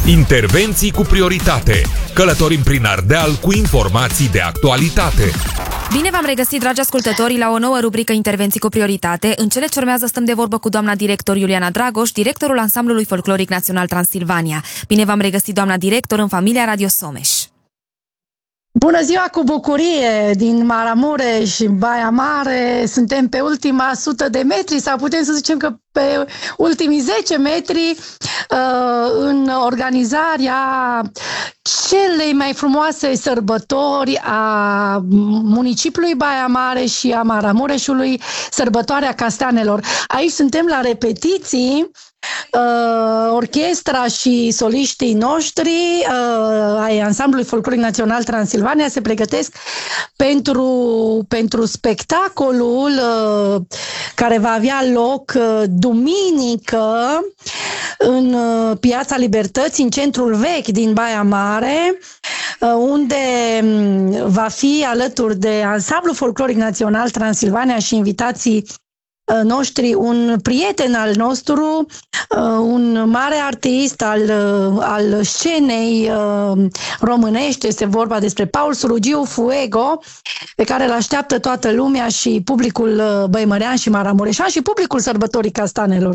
Intervenții cu prioritate. Călătorim prin Ardeal cu informații de actualitate. Bine v-am regăsit, dragi ascultători, la o nouă rubrică Intervenții cu prioritate. În cele ce urmează stăm de vorbă cu doamna director Iuliana Dragoș, directorul Ansamblului Folcloric Național Transilvania. Bine v-am regăsit, doamna director, în familia Radio Someș. Bună ziua, cu bucurie din Maramureș, Baia Mare. Suntem pe ultima 100 de metri sau putem să zicem că pe ultimii 10 metri în organizarea celei mai frumoase sărbători a municipiului Baia Mare și a Maramureșului, sărbătoarea castanelor. Aici suntem la repetiții. Orchestra și soliștii noștri ai Ansamblului Folcloric Național Transilvania se pregătesc pentru spectacolul care va avea loc duminică în Piața Libertății, în centrul vechi din Baia Mare, unde va fi alături de Ansamblul Folcloric Național Transilvania și invitații noștri, un prieten al nostru, un mare artist al scenei românești. Este vorba despre Paul Surugiu Fuego, pe care îl așteaptă toată lumea și publicul băimărean și maramureșan și publicul sărbătorii castanelor.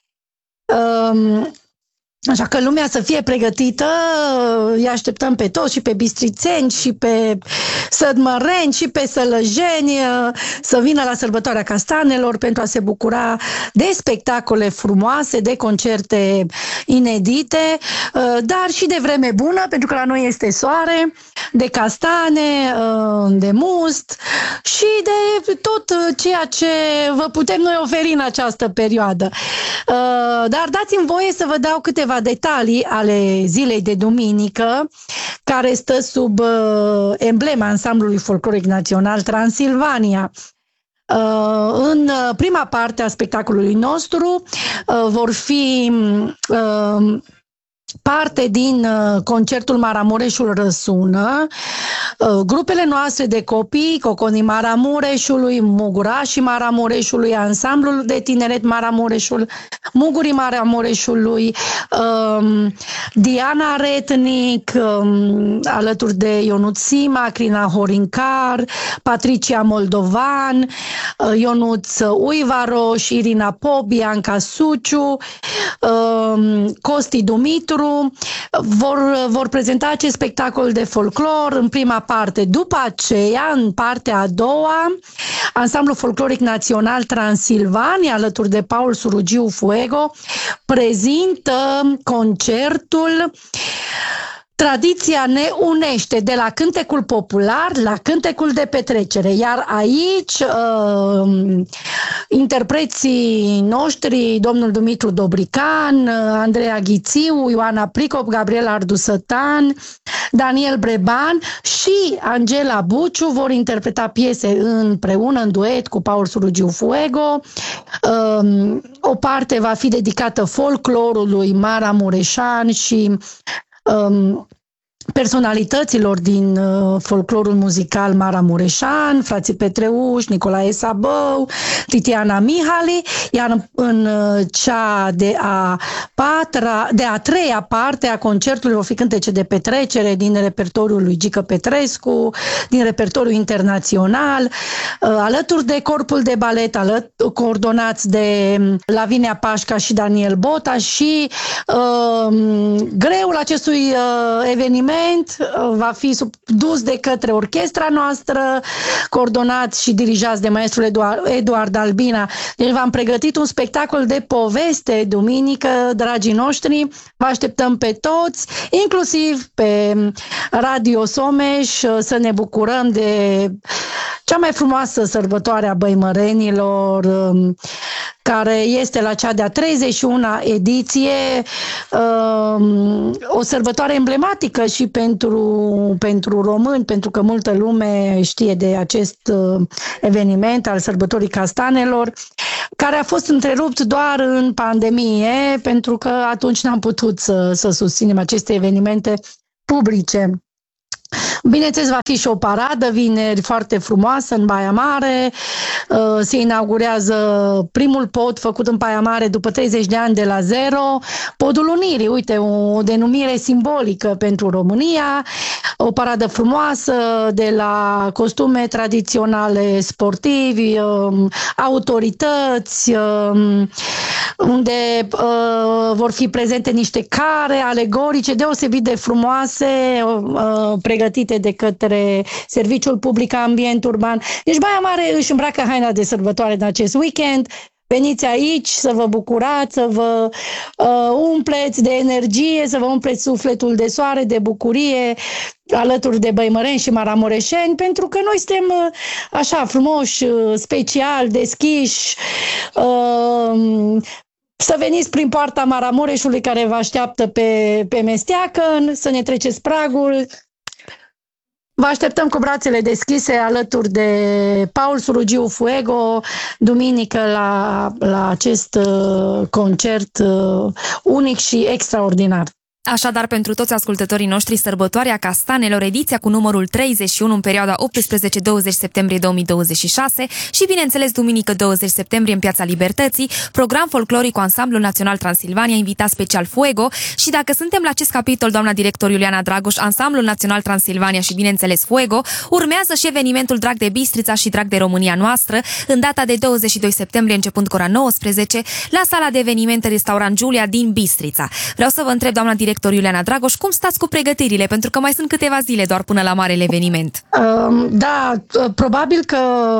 Așa că lumea să fie pregătită, îi așteptăm pe toți, și pe bistrițeni, și pe sădmăreni, și pe sălăjeni, să vină la sărbătoarea castanelor pentru a se bucura de spectacole frumoase, de concerte inedite, dar și de vreme bună, pentru că la noi este soare, de castane, de must și de tot ceea ce vă putem noi oferi în această perioadă. Dar dați-mi voie să vă dau câteva detalii ale zilei de duminică, care stă sub emblema Ansamblului Folcloric Național Transilvania. În prima parte a spectacolului nostru vor fi parte din concertul Maramureșul Răsună, grupele noastre de copii, Coconii Maramureșului, Mugurașii Maramureșului, Ansamblul de Tineret Maramureșul, Mugurii Maramureșului, Diana Retnic, alături de Ionuț Sima, Crina Horincar, Patricia Moldovan, Ionuț Uivaroș, Irina Pop, Bianca Suciu, Costi Dumitru, vor prezenta acest spectacol de folclor în prima parte. După aceea, în partea a doua, Ansamblul Folcloric Național Transilvania, alături de Paul Surugiu Fuego, prezintă concertul Tradiția ne unește, de la cântecul popular la cântecul de petrecere. Iar aici interpreții noștri, domnul Dumitru Dobrican, Andreea Ghițiu, Ioana Pricop, Gabriela Ardusătan, Daniel Breban și Angela Buciu vor interpreta piese împreună, în duet cu Paul Surugiu Fuego. O parte va fi dedicată folclorului maramureșan și personalităților din folclorul muzical maramureșan, frații Petreuși, Nicolae Sabău, Titiana Mihali, iar în cea de a treia parte a concertului vor fi cântece de petrecere din repertoriul lui Gică Petrescu, din repertoriul internațional, alături de corpul de balet, coordonați de Lavinia Pașca și Daniel Bota, și greul acestui eveniment va fi dus de către orchestra noastră, coordonați și dirijați de maestrul Eduard Albina. Deci v-am pregătit un spectacol de poveste duminică, dragii noștri. Vă așteptăm pe toți, inclusiv pe Radio Someș, să ne bucurăm de cea mai frumoasă sărbătoare a băimărenilor, care este la cea de-a 31-a ediție, o sărbătoare emblematică și pentru români, pentru că multă lume știe de acest eveniment al sărbătorii castanelor, care a fost întrerupt doar în pandemie, pentru că atunci n-am putut să susținem aceste evenimente publice. Bineînțeles, va fi și o paradă vineri foarte frumoasă în Baia Mare. Se inaugurează primul pod făcut în Baia Mare după 30 de ani de la zero. Podul Unirii, uite, o denumire simbolică pentru România. O paradă frumoasă de la costume tradiționale sportivi, autorități, unde vor fi prezente niște care alegorice deosebit de frumoase, pregătite de către Serviciul Public Ambient Urban. Deci Baia Mare își îmbracă haina de sărbătoare în acest weekend. Veniți aici să vă bucurați, să vă umpleți de energie, să vă umpleți sufletul de soare, de bucurie, alături de băimăreni și maramureșeni, pentru că noi suntem așa frumoși, special, deschiși, să veniți prin poarta Maramureșului care vă așteaptă pe Mesteacă, să ne treceți pragul. Vă așteptăm cu brațele deschise alături de Paul Surugiu Fuego, duminică la acest concert unic și extraordinar. Așadar, pentru toți ascultătorii noștri, sărbătoarea Castanelor, ediția cu numărul 31 în perioada 18-20 septembrie 2026 și, bineînțeles, duminică 20 septembrie în Piața Libertății, program folcloric cu Ansamblul Național Transilvania, invitat special Fuego. Și dacă suntem la acest capitol, doamna director Iuliana Dragoș, Ansamblul Național Transilvania și, bineînțeles, Fuego, urmează și evenimentul Drag de Bistrița și Drag de România Noastră, în data de 22 septembrie, începând cu ora 19, la sala de evenimente Restaurant Giulia din Bistrița. Vreau să vă întreb, doamna director Iuliana Dragoș, cum stați cu pregătirile? Pentru că mai sunt câteva zile doar până la marele eveniment. Da, probabil că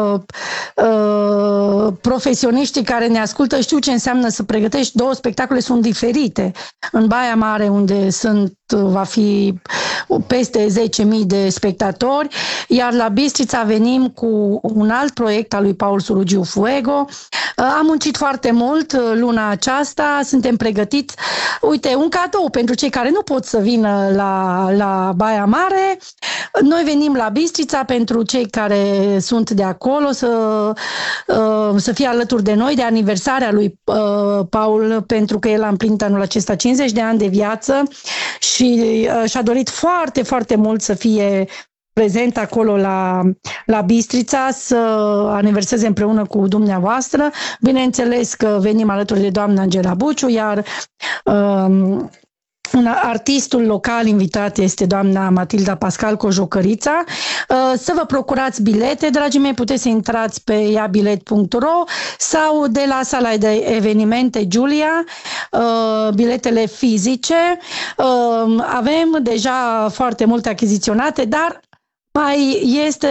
profesioniștii care ne ascultă știu ce înseamnă să pregătești. Două spectacole sunt diferite. În Baia Mare, unde va fi peste 10.000 de spectatori, iar la Bistrița venim cu un alt proiect al lui Paul Surugiu Fuego. Am muncit foarte mult luna aceasta, suntem pregătiți. Uite, un cadou pentru cei care nu pot să vină la Baia Mare. Noi venim la Bistrița pentru cei care sunt de acolo să fie alături de noi de aniversarea lui Paul, pentru că el a împlinit anul acesta 50 de ani de viață și și-a dorit foarte, foarte mult să fie prezent acolo la Bistrița, să aniverseze împreună cu dumneavoastră. Bineînțeles că venim alături de doamna Angela Buciu, iar artistul local invitat este doamna Matilda Pascal cu Jocărița. Să vă procurați bilete, dragii mei, puteți să intrați pe iabilet.ro sau de la sala de evenimente Giulia, biletele fizice. Avem deja foarte multe achiziționate, dar mai este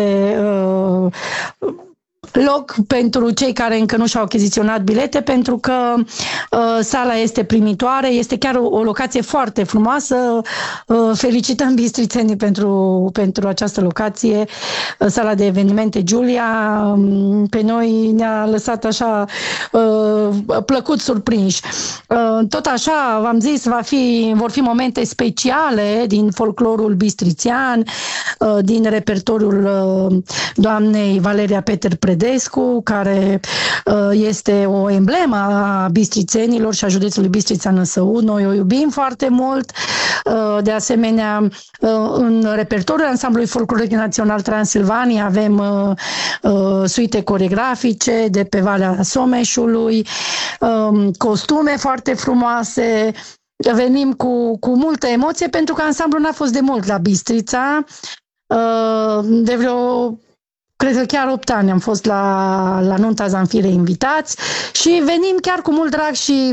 loc pentru cei care încă nu și-au achiziționat bilete, pentru că sala este primitoare, este chiar o locație foarte frumoasă. Felicităm bistrițenii pentru această locație. Sala de evenimente Giulia pe noi ne-a lăsat așa plăcut surprinși. Tot așa, v-am zis, vor fi momente speciale din folclorul bistrițean, din repertoriul doamnei Valeria Peter Predescu, care este o emblemă a bistrițenilor și a județului Bistrița Năsăud. Noi o iubim foarte mult. De asemenea, în repertoriul Ansamblului Folcloric Național Transilvania avem suite coregrafice de pe Valea Someșului, costume foarte frumoase. Venim cu multă emoție, pentru că ansamblul n-a fost de mult la Bistrița. De cred că chiar 8 ani am fost la nunta Zanfirei invitați și venim chiar cu mult drag și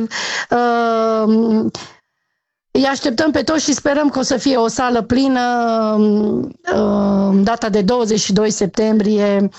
îi așteptăm pe toți și sperăm că o să fie o sală plină data de 22 septembrie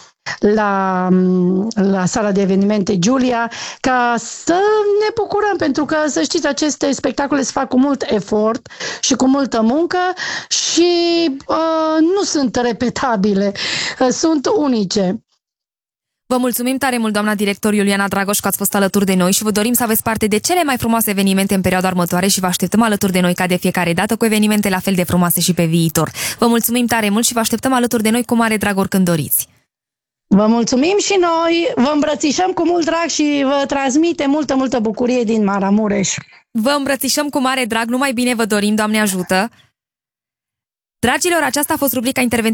la sala de evenimente Giulia, ca să ne bucurăm, pentru că, să știți, aceste spectacole se fac cu mult efort și cu multă muncă și nu sunt repetabile, sunt unice. Vă mulțumim tare mult, doamna director Iuliana Dragoș, că ați fost alături de noi și vă dorim să aveți parte de cele mai frumoase evenimente în perioada următoare și vă așteptăm alături de noi ca de fiecare dată cu evenimente la fel de frumoase și pe viitor. Vă mulțumim tare mult și vă așteptăm alături de noi cu mare drag oricând doriți. Vă mulțumim și noi, vă îmbrățișăm cu mult drag și vă transmite multă, multă bucurie din Maramureș. Vă îmbrățișăm cu mare drag, numai bine vă dorim, Doamne ajută! Dragilor, aceasta a fost rubrica intervenție